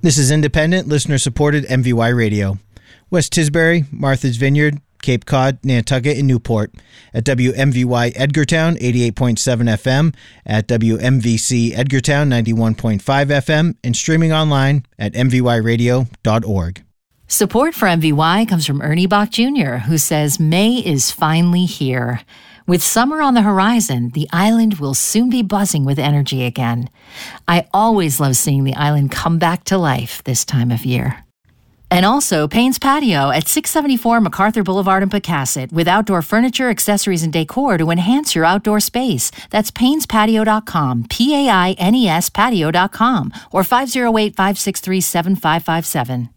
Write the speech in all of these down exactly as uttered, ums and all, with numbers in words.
This is independent, listener-supported M V Y Radio. West Tisbury, Martha's Vineyard, Cape Cod, Nantucket, and Newport. At W M V Y Edgartown, eighty-eight point seven F M. At W M V C Edgartown, ninety-one point five F M. And streaming online at m v y radio dot org. Support for M V Y comes from Ernie Bach Junior, who says May is finally here. With summer on the horizon, the island will soon be buzzing with energy again. I always love seeing the island come back to life this time of year. And also, Payne's Patio at six seventy-four MacArthur Boulevard in Pecasset with outdoor furniture, accessories, and decor to enhance your outdoor space. That's paynes patio dot com, P A I N E S patio dot com, or five oh eight, five six three, seven five five seven.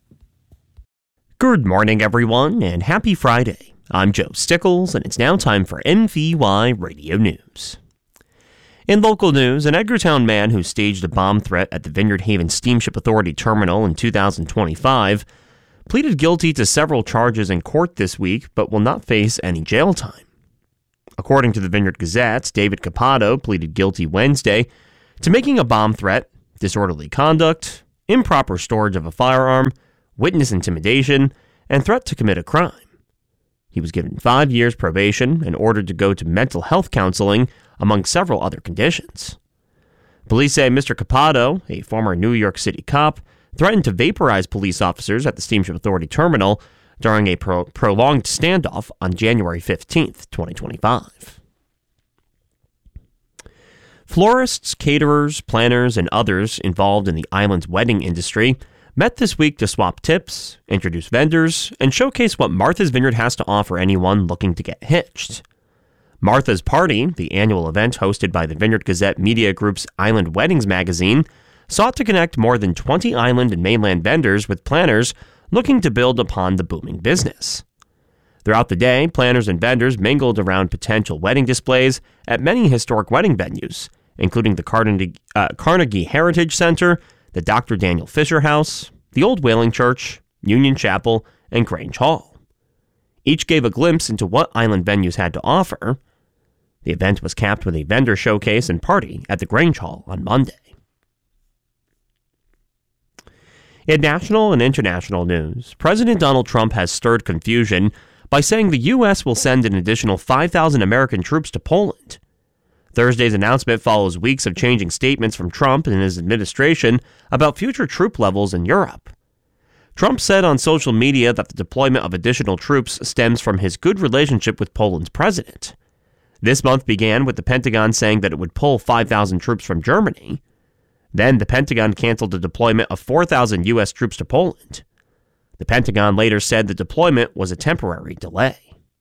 Good morning, everyone, and happy Friday. I'm Joe Stickles, and it's now time for M V Y Radio News. In local news, an Edgartown man who staged a bomb threat at the Vineyard Haven Steamship Authority terminal in two thousand twenty-five pleaded guilty to several charges in court this week, but will not face any jail time. According to the Vineyard Gazette, David Capado pleaded guilty Wednesday to making a bomb threat, disorderly conduct, improper storage of a firearm, witness intimidation, and threat to commit a crime. He was given five years probation and ordered to go to mental health counseling, among several other conditions. Police say Mister Capado, a former New York City cop, threatened to vaporize police officers at the Steamship Authority terminal during a pro- prolonged standoff on January fifteenth, twenty twenty-five. Florists, caterers, planners, and others involved in the island's wedding industry met this week to swap tips, introduce vendors, and showcase what Martha's Vineyard has to offer anyone looking to get hitched. Martha's Party, the annual event hosted by the Vineyard Gazette Media Group's Island Weddings magazine, sought to connect more than twenty island and mainland vendors with planners looking to build upon the booming business. Throughout the day, planners and vendors mingled around potential wedding displays at many historic wedding venues, including the Carnegie, uh, Carnegie Heritage Center, the Doctor Daniel Fisher House, the Old Whaling Church, Union Chapel, and Grange Hall. Each gave a glimpse into what island venues had to offer. The event was capped with a vendor showcase and party at the Grange Hall on Monday. In national and international news, President Donald Trump has stirred confusion by saying the U S will send an additional five thousand American troops to Poland. Thursday's announcement follows weeks of changing statements from Trump and his administration about future troop levels in Europe. Trump said on social media that the deployment of additional troops stems from his good relationship with Poland's president. This month began with the Pentagon saying that it would pull five thousand troops from Germany. Then the Pentagon canceled the deployment of four thousand U S troops to Poland. The Pentagon later said the deployment was a temporary delay.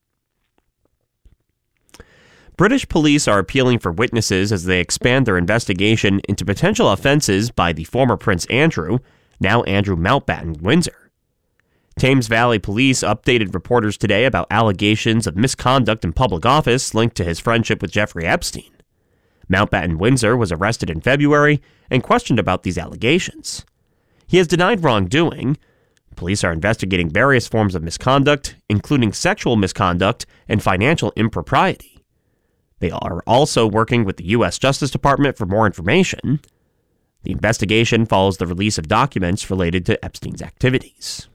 British police are appealing for witnesses as they expand their investigation into potential offenses by the former Prince Andrew, now Andrew Mountbatten Windsor. Thames Valley Police updated reporters today about allegations of misconduct in public office linked to his friendship with Jeffrey Epstein. Mountbatten Windsor was arrested in February and questioned about these allegations. He has denied wrongdoing. Police are investigating various forms of misconduct, including sexual misconduct and financial impropriety. They are also working with the U S Justice Department for more information. The investigation follows the release of documents related to Epstein's activities.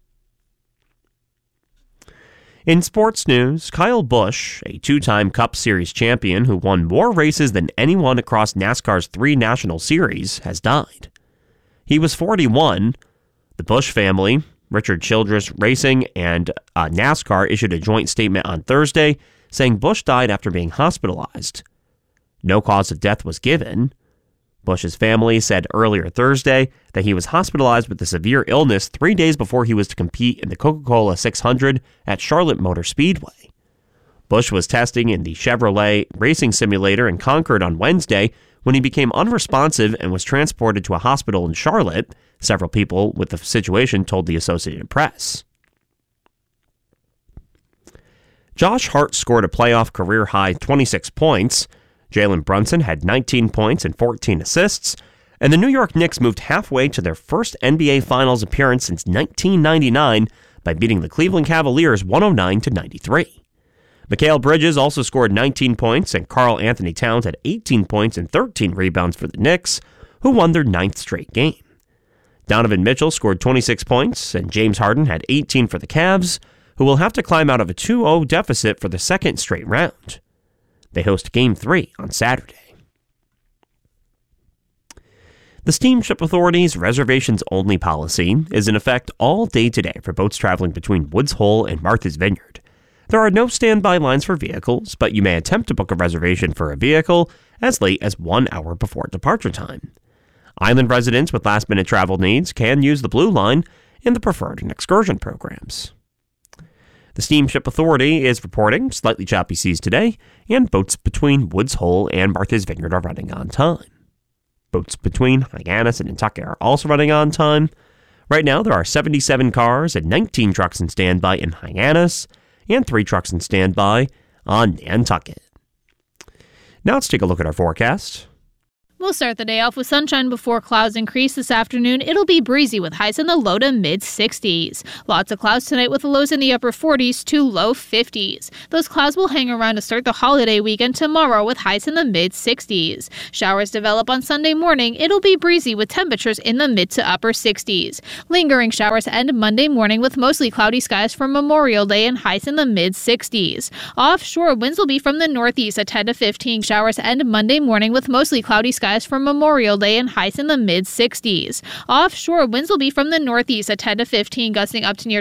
In sports news, Kyle Busch, a two-time Cup Series champion who won more races than anyone across NASCAR's three national series, has died. He was forty-one. The Busch family, Richard Childress Racing, and uh, NASCAR issued a joint statement on Thursday saying Busch died after being hospitalized. No cause of death was given. Busch's family said earlier Thursday that he was hospitalized with a severe illness three days before he was to compete in the Coca-Cola six hundred at Charlotte Motor Speedway. Busch was testing in the Chevrolet Racing Simulator in Concord on Wednesday when he became unresponsive and was transported to a hospital in Charlotte, several people with the situation told the Associated Press. Josh Hart scored a playoff career-high twenty-six points. Jalen Brunson had nineteen points and fourteen assists, and the New York Knicks moved halfway to their first N B A Finals appearance since nineteen ninety-nine by beating the Cleveland Cavaliers one oh nine to ninety-three. Mikal Bridges also scored nineteen points, and Karl Anthony Towns had eighteen points and thirteen rebounds for the Knicks, who won their ninth straight game. Donovan Mitchell scored twenty-six points, and James Harden had eighteen for the Cavs, who will have to climb out of a two oh deficit for the second straight round. They host Game three on Saturday. The Steamship Authority's reservations-only policy is in effect all day today for boats traveling between Woods Hole and Martha's Vineyard. There are no standby lines for vehicles, but you may attempt to book a reservation for a vehicle as late as one hour before departure time. Island residents with last-minute travel needs can use the Blue Line in the Preferred and Excursion programs. The Steamship Authority is reporting slightly choppy seas today, and boats between Woods Hole and Martha's Vineyard are running on time. Boats between Hyannis and Nantucket are also running on time. Right now, there are seventy-seven cars and nineteen trucks in standby in Hyannis, and three trucks in standby on Nantucket. Now let's take a look at our forecast. We'll start the day off with sunshine before clouds increase this afternoon. It'll be breezy with highs in the low to mid sixties. Lots of clouds tonight with the lows in the upper forties to low fifties. Those clouds will hang around to start the holiday weekend tomorrow with highs in the mid sixties. Showers develop on Sunday morning. It'll be breezy with temperatures in the mid to upper sixties. Lingering showers end Monday morning with mostly cloudy skies for Memorial Day and highs in the mid sixties. Offshore, winds will be from the northeast at ten to fifteen. Showers end Monday morning with mostly cloudy skies for Memorial Day and highs in the mid sixties. Offshore, winds will be from the northeast at ten to fifteen, gusting up to near